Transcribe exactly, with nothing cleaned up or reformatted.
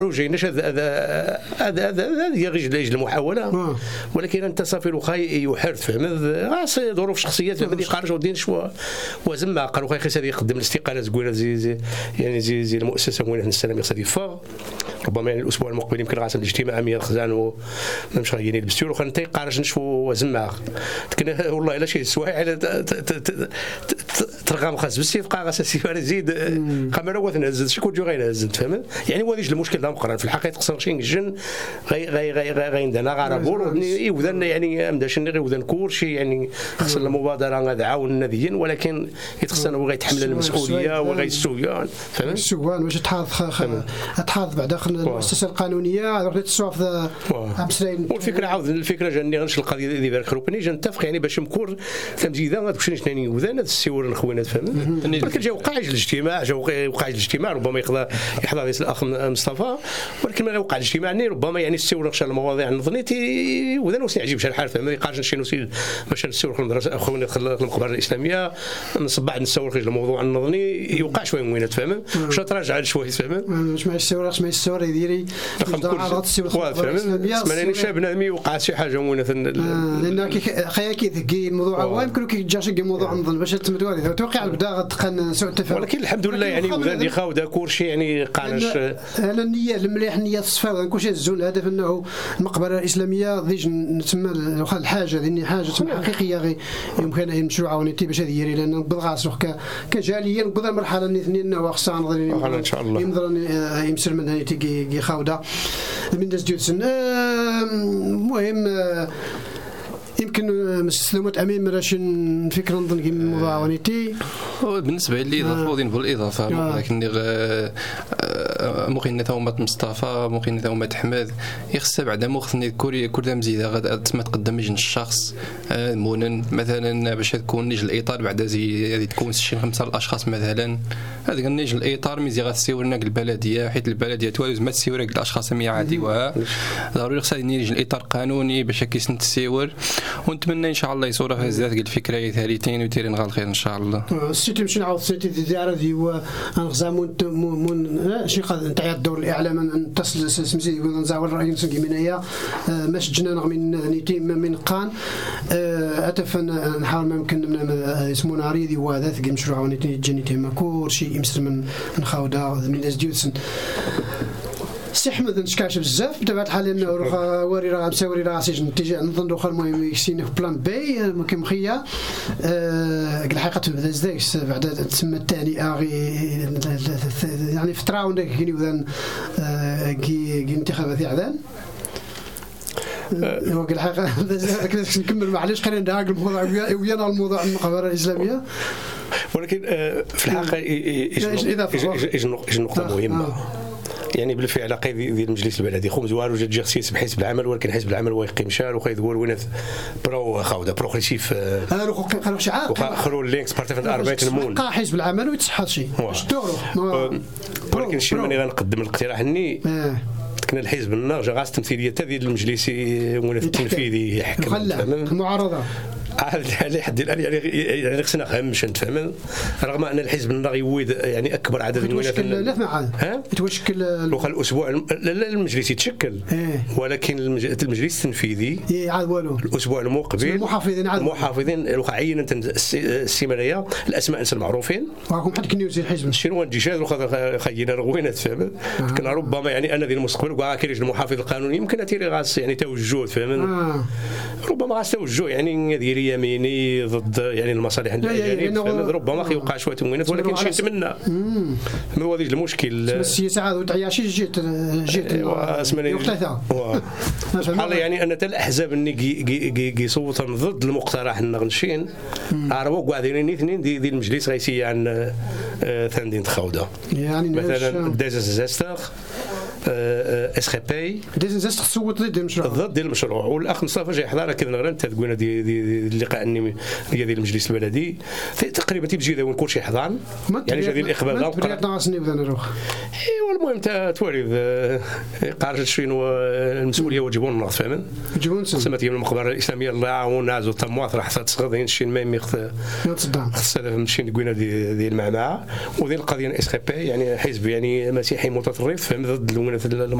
جايناش هذا هذا هذا هذه غير المحاوله، ولكن انت صافي واخا يحرث فهم ظروف شخصيه هذه قارج ودين شو وزعما قالوا خاي خاص يقدم الاستقاله زوينه زي, زي يعني زي زي المؤسسه وين السلام يقصد يفاغ ربما يعني الاسبوع المقبل يمكن غاسل الاجتماع امير خزان ومش غادي يلبسوا وخا انت قارج نشوف وزعما كنا والله الا شي سوايع ترغم خاص بالسيف قا غاس السيف يزيد قمر هو تنهز شكون جو غينهز فهم يعني هو هذا المشكل مقرن في الحقيقه خصنا شي نجن غي غي غي غيندنا غرابور يوذن يعني مداش غيوذن كلشي يعني خصنا المبادره غتعاون ناديا ولكن يتخصنا هو غيتحمل المسؤوليه وغيسويان فهم السوان واش تحافظ تحافظ بعد داخل المؤسسه القانونيه غادي تصوف امسرين والفكره عاود الفكره جاني غنش القضيه اللي بارك روبني جنتفق يعني باش مكور تمزيده غتمشي ثاني يوذن هذا السيور الخوينات فهم ولكن جا وقع الاجتماع جا وقع الاجتماع ربما يقضى يحضر الاخ مصطفى ولكن ما وقع الاجتماع ربما يعني السيور نخشى المواضيع النظنيتي وذا وسي عجيب شحال فهم ما يقارش نشي نسيل باش نسيور في المدرسه اخونا في المقبره الاسلاميه نصبع نسور في الموضوع النظني يوقع شويه وين تفهم واش تراجع شويه فهم واش ما السيور واش ما السيور يديري ضغط السيور الاسلاميه ماني شاب نامي وقع شي حاجه وين لان خيا كيثقي الموضوع هو يمكن كيجاش كي موضوع نظن باش تمدوري توقع البدا غتقن سوء التفاهم ولكن الحمد لله يعني وذا خاودا كلشي يعني قانش انا النيه المليح النيه الصفاء كلشي الزون الهدف انه المقبره الاسلاميه ديج نتسمى واخا الحاجه ذي حاجه حقيقيه غير يمكن هي مشروعه ونيتي باش هذه لان نبغى نسوق كجاليه نبغى المرحله الاثنين انه خصنا نظري ان شاء الله ينظر يمسر من هنيتي كي خاوده من داز ديوتسن المهم يمكن مسلمات امين راش فكره نظن كي مضاونيتي بالنسبه لي اضافه غادي نقول الاضافه لكن ممكن ثومه مصطفى ممكن ثومه احمد يخص بعدا مخني كل كل مزيده غادي تقدم يجن الشخص مونن مثلا باش تكون نيج الاطار بعدا زي هذه تكون شي خمسه الاشخاص مثلا هذا نيج الاطار مزي غتسيورنا البلديه حيت البلديه توالز ما تسيور الاشخاص مية عادي وها ضروري خصها نيج الاطار قانوني باش كيسن تسيور ونتمنى ان شاء الله يصور في هذه الفكره ثالثين وتيرين غير الخير ان شاء الله. السيتي مش نعاود السيتي ديال هذه هو انغزامون مون شي قاد نتاع الدور الاعلام نتصل سمزي نزاول الراي نسقي منايا ماش جنا من نيتي من قان اتفن نحاول ما يمكن اسمه ناريدي وهذا ثقي مشروع ونيتي جنيتي ما كلشي يمسر من نخاودا من ديوسن سي احمد نشكاش بزاف بطبيعه الحال انه واري راه مساوري راسي نتيجه نظن واخا المهم يسيني في بلان بي كي مخيا الحقيقه تبدا زداكس بعد تسمى التهنئه يعني في تراوند كاين وذان كي الانتخابات يعدان هو الحقيقه نكمل معليش خلينا نداق الموضوع ويانا الموضوع المقبره الاسلاميه ولكن في الحقيقه ايش نقطه مهمه يعني بالفعل قيد ديال المجلس البلدي خمس وارو جات جيرسيس بحسب العمل ولكن حزب العمل هو يقيم شار وخايد هو وين برو خاوده بروغريسيف انا قالوا شعار وخروا اللينكس بارتي أربعين مون قا حزب العمل ويتصحى شي ولكن الشيء اللي غنقدم الاقتراح اني كنا الحزب الناجي غاس التمثيليه ديال المجلس التنفيذي يحكم المعارضه على حد الان يعني يعني خصنا نفهمش نتفهم رغم ان الحزب الناغي يويد يعني اكبر عدد من المنافسين لا معاه يتوشكل واخا الاسبوع المجلس يتشكل ولكن المجلس التنفيذي عاد والو الاسبوع المقبل المحافظين عاد المحافظين واخا عينت السيمانيه الاسماء المعروفين راكم حد كنيوز الحزب شنو الجهاد واخا خينا رغوينه تفهم كنا ربما يعني ان ذي المستقبل وكا كاين المحافظ القانوني يمكن تيري غاس يعني توجه فهم ربما غاس توجه يعني ديال يميني ضد يعني المصالح الجانب ربما يوقع شويه تموينات ولكن شي نتمنى ما هو هذا المشكل السياسه عاد وتعياشي جيت جيت اسمني بحال يعني ان الاحزاب اللي كيصوتوا ضد المقترح النغنشين عرفوا قاعدين اثنين ديال المجلس رئيسي عن ثاندين تخاوده يعني مثلا دازاز زاستر اس بي ديز تصوت ضد المشروع ضد المشروع. والاخ مصطفى جاي يحضر كذا نغرا انت تقولنا دي دي اللقاء النمي ديال المجلس البلدي تقريبا تيجي ذا ونكون شي حضان يعني جا ديال الاخبار لا بقى ناقصني بدا نروح ايوا المهم انت توالد قارج شنو المسؤوليه واجبون الناس فهمن واجبون سمات من المخبر الاسلاميه الله ونازو تموات راح تصغدين شي ما يخ تصدام خص هذا ماشي نقولنا ديال المعمعه وديال القضيه اس بي يعني حزب يعني مسيحي متطرف فهم ضد